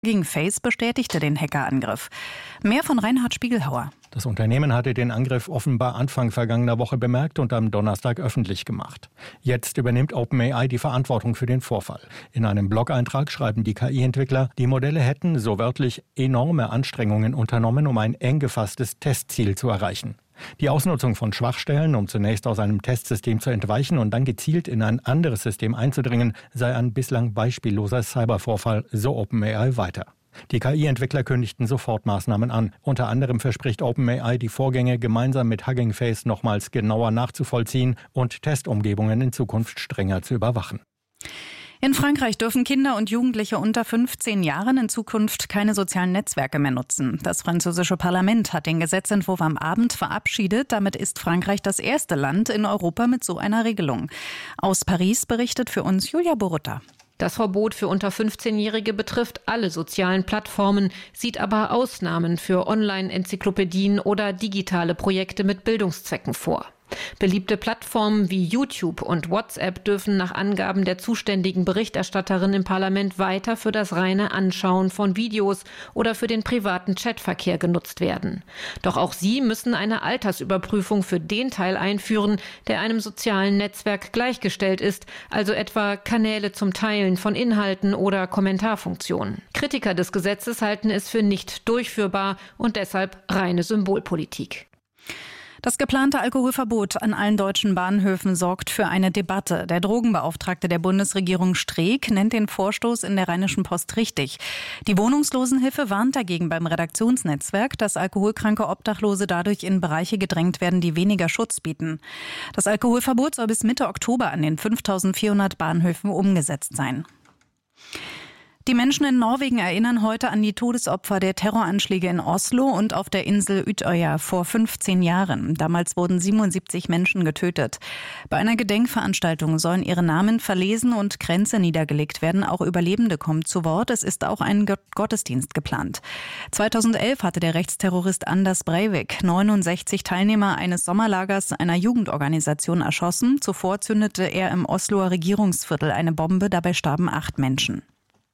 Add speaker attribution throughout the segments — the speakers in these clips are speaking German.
Speaker 1: Hugging Face bestätigte den Hackerangriff. Mehr von Reinhard Spiegelhauer.
Speaker 2: Das Unternehmen hatte den Angriff offenbar Anfang vergangener Woche bemerkt und am Donnerstag öffentlich gemacht. Jetzt übernimmt OpenAI die Verantwortung für den Vorfall. In einem Blog-Eintrag schreiben die KI-Entwickler, die Modelle hätten, so wörtlich, enorme Anstrengungen unternommen, um ein eng gefasstes Testziel zu erreichen. Die Ausnutzung von Schwachstellen, um zunächst aus einem Testsystem zu entweichen und dann gezielt in ein anderes System einzudringen, sei ein bislang beispielloser Cybervorfall, so OpenAI weiter. Die KI-Entwickler kündigten sofort Maßnahmen an. Unter anderem verspricht OpenAI, die Vorgänge gemeinsam mit Hugging Face nochmals genauer nachzuvollziehen und Testumgebungen in Zukunft strenger zu überwachen.
Speaker 1: In Frankreich dürfen Kinder und Jugendliche unter 15 Jahren in Zukunft keine sozialen Netzwerke mehr nutzen. Das französische Parlament hat den Gesetzentwurf am Abend verabschiedet. Damit ist Frankreich das erste Land in Europa mit so einer Regelung. Aus Paris berichtet für uns Julia Borutta.
Speaker 3: Das Verbot für unter 15-Jährige betrifft alle sozialen Plattformen, sieht aber Ausnahmen für Online-Enzyklopädien oder digitale Projekte mit Bildungszwecken vor. Beliebte Plattformen wie YouTube und WhatsApp dürfen nach Angaben der zuständigen Berichterstatterin im Parlament weiter für das reine Anschauen von Videos oder für den privaten Chatverkehr genutzt werden. Doch auch sie müssen eine Altersüberprüfung für den Teil einführen, der einem sozialen Netzwerk gleichgestellt ist, also etwa Kanäle zum Teilen von Inhalten oder Kommentarfunktionen. Kritiker des Gesetzes halten es für nicht durchführbar und deshalb reine Symbolpolitik.
Speaker 1: Das geplante Alkoholverbot an allen deutschen Bahnhöfen sorgt für eine Debatte. Der Drogenbeauftragte der Bundesregierung Streeck nennt den Vorstoß in der Rheinischen Post richtig. Die Wohnungslosenhilfe warnt dagegen beim Redaktionsnetzwerk, dass alkoholkranke Obdachlose dadurch in Bereiche gedrängt werden, die weniger Schutz bieten. Das Alkoholverbot soll bis Mitte Oktober an den 5.400 Bahnhöfen umgesetzt sein. Die Menschen in Norwegen erinnern heute an die Todesopfer der Terroranschläge in Oslo und auf der Insel Utøya vor 15 Jahren. Damals wurden 77 Menschen getötet. Bei einer Gedenkveranstaltung sollen ihre Namen verlesen und Kränze niedergelegt werden. Auch Überlebende kommen zu Wort. Es ist auch ein Gottesdienst geplant. 2011 hatte der Rechtsterrorist Anders Breivik 69 Teilnehmer eines Sommerlagers einer Jugendorganisation erschossen. Zuvor zündete er im Osloer Regierungsviertel eine Bombe. Dabei starben 8 Menschen.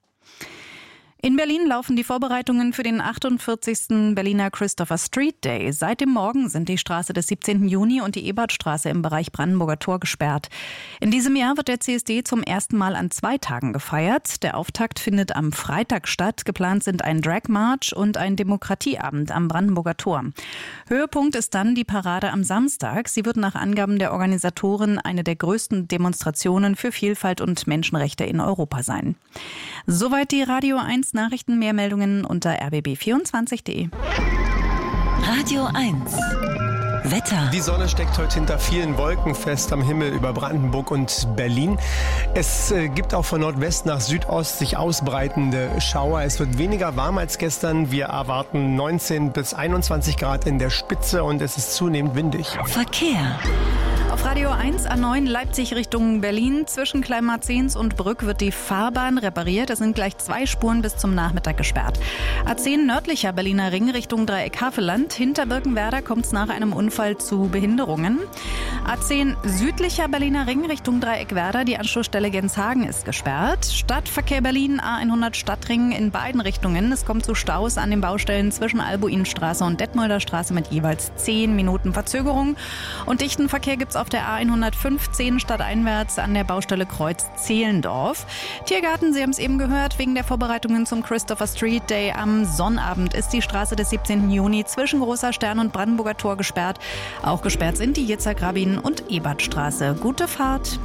Speaker 1: In Berlin laufen die Vorbereitungen für den 48. Berliner Christopher Street Day. Seit dem Morgen sind die Straße des 17. Juni und die Ebertstraße im Bereich Brandenburger Tor gesperrt. In diesem Jahr wird der CSD zum ersten Mal an 2 Tagen gefeiert. Der Auftakt findet am Freitag statt. Geplant sind ein Drag March und ein Demokratieabend am Brandenburger Tor. Höhepunkt ist dann die Parade am Samstag. Sie wird nach Angaben der Organisatoren eine der größten Demonstrationen für Vielfalt und Menschenrechte in Europa sein. Soweit die Radio 1 Nachrichten, mehr Meldungen unter rbb24.de.
Speaker 4: Radio 1 Wetter.
Speaker 5: Die Sonne steckt heute hinter vielen Wolken fest am Himmel über Brandenburg und Berlin. Es gibt auch von Nordwest nach Südost sich ausbreitende Schauer. Es wird weniger warm als gestern. Wir erwarten 19 bis 21 Grad in der Spitze und es ist zunehmend windig.
Speaker 4: Verkehr.
Speaker 1: Auf Radio 1 A9 Leipzig Richtung Berlin. Zwischen Kleinmarzens und Brück wird die Fahrbahn repariert. Es sind gleich 2 Spuren bis zum Nachmittag gesperrt. A10 nördlicher Berliner Ring Richtung Dreieck Havelland. Hinter Birkenwerder kommt es nach einem Unfall zu Behinderungen. A10 südlicher Berliner Ring Richtung Dreieck Werder. Die Anschlussstelle Genshagen ist gesperrt. Stadtverkehr Berlin A100 Stadtring in beiden Richtungen. Es kommt zu Staus an den Baustellen zwischen Albuinstraße und Detmolder Straße mit jeweils 10 Minuten Verzögerung. Und dichten Verkehr gibt es auf der A115 stadteinwärts an der Baustelle Kreuz Zehlendorf. Tiergarten, Sie haben es eben gehört, wegen der Vorbereitungen zum Christopher Street Day am Sonnabend ist die Straße des 17. Juni zwischen Großer Stern und Brandenburger Tor gesperrt. Auch gesperrt sind die Yitzhak-Rabin und Ebertstraße. Gute Fahrt.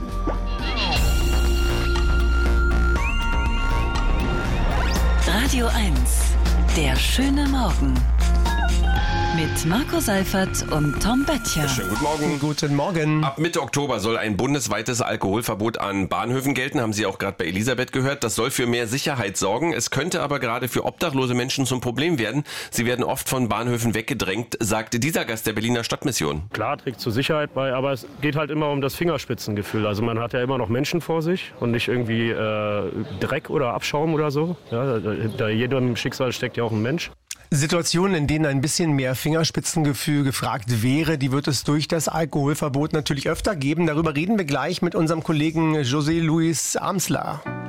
Speaker 4: Radio 1, der schöne Morgen. Mit Marco Seifert und Tom Böttcher.
Speaker 6: Schönen guten Morgen.
Speaker 5: Guten Morgen.
Speaker 6: Ab Mitte Oktober soll ein bundesweites Alkoholverbot an Bahnhöfen gelten, haben Sie auch gerade bei Elisabeth gehört. Das soll für mehr Sicherheit sorgen. Es könnte aber gerade für obdachlose Menschen zum Problem werden. Sie werden oft von Bahnhöfen weggedrängt, sagte dieser Gast der Berliner Stadtmission.
Speaker 7: Klar, trägt zur Sicherheit bei, aber es geht halt immer um das Fingerspitzengefühl. Also man hat ja immer noch Menschen vor sich und nicht irgendwie Dreck oder Abschaum oder so. Ja, hinter jedem Schicksal steckt ja auch ein Mensch.
Speaker 5: Situationen, in denen ein bisschen mehr Fingerspitzengefühl gefragt wäre, die wird es durch das Alkoholverbot natürlich öfter geben. Darüber reden wir gleich mit unserem Kollegen José Luis Amsler.